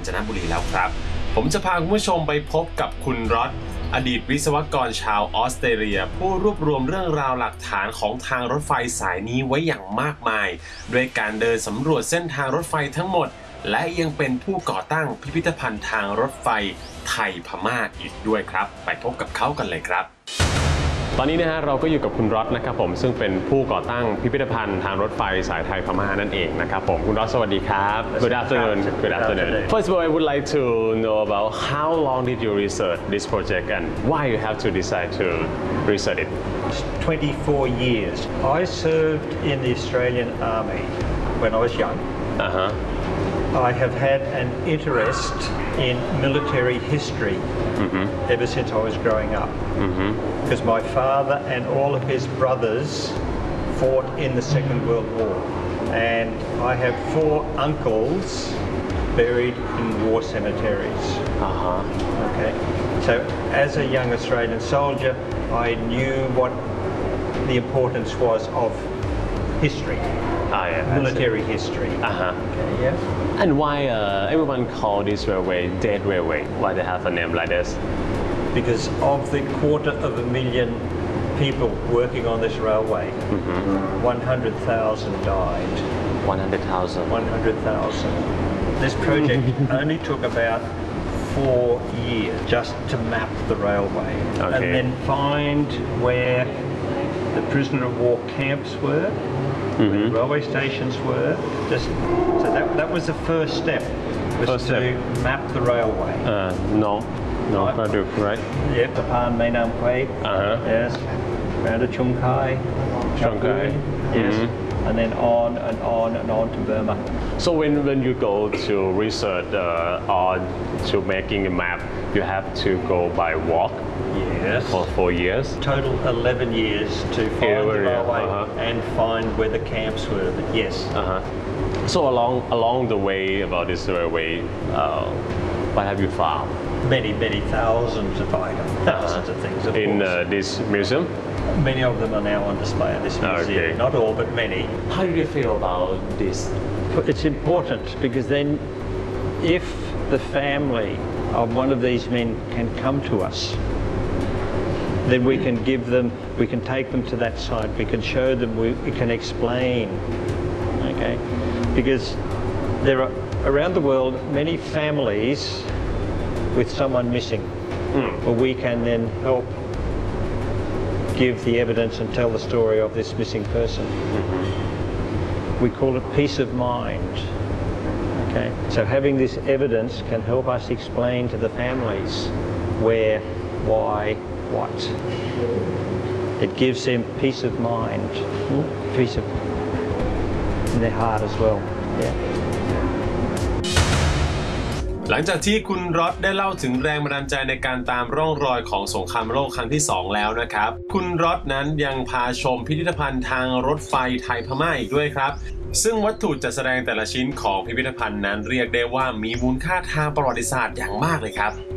ญบุรีแล้วครับผมจะพาคุณผู้ชมไปพบกับคุณรอดอดีตวิศวกรชาวออสเตรเลียผู้รวบรวมเรื่องราวหลักฐานของทางรถไฟสายนี้ไว้อย่างมากมายด้วยการเดินสำรวจเส้นทางรถไฟทั้งหมดและยังเป็นผู้ก่อตั้งพิพิธภัณฑ์ทางรถไฟไทยพม่าอีกด้วยครับไปพบกับเขากันเลยครับตอนนี้นะฮะเราก็อยู่กับคุณรอดนะครับผมซึ่งเป็นผู้ก่อตั้งพิพิธภัณฑ์ทางรถไฟสายไทยพม่านั่นเองนะครับผมคุณรอดสวัสดีครับ Good afternoon Good afternoon First of all I would like to know about how long did you research this project and why you have to decide to research it 24 years I served in the Australian Army when I was young I have had an interest in military history ever since I was growing up because my father and all of his brothers fought in the Second World War and I have 4 uncles buried in war cemeteries. Okay, so as a young Australian soldier I knew what the importance was of history. Military history. Okay, yeah. And why everyone call this railway dead railway? Why they have a name like this? Because of the 250,000 people working on this railway, 100,000 died. 100,000. 100,000. This project only took about 4 years just to map the railway and then find where the prisoner of war camps were. Where the railway stations were. So that was the first step, was to map the railway. No, not do, right? Yeah, the Pan Mae Nam Kwai. Yes. Around the Chung Kai. Yes. And then on and on and on to Burma. So when you go to research or to making a map, you have to go by walk. Yes. For 4 years. Total 11 years to find the railway and find where the camps were. But yes. So along the way about this railway, what have you found? Many thousands of items, thousands of things. In this museum? Many of them are now on display in this museum. Not all, but many. How do you feel about this? It's important because then if the family of one of these men can come to us, then we can give them, we can take them to that site, we can show them, we can explain, okay? Because there are, around the world, many families with someone missing, where we can then help give the evidence and tell the story of this missing person. We call it peace of mind, okay? So having this evidence can help us explain to the families where, why, what. It gives them peace of mind, peace of in their heart as well. Yeah. หลังจากที่คุณรอดได้เล่าถึงแรงบันดาลใจในการตามร่องรอยของสงครามโลกครั้งที่ 2 แล้วนะครับคุณรอดนั้นยังพาชมพิพิธภัณฑ์ทางรถไฟไทยพม่าอีกด้วยครับซึ่งวัตถุจัดแสดงแต่ละชิ้นของพิพิธภัณฑ์นั้นเรียกได้ว่ามีมูลค่าทางประวัติศาสตร์อย่างมากเลยครับ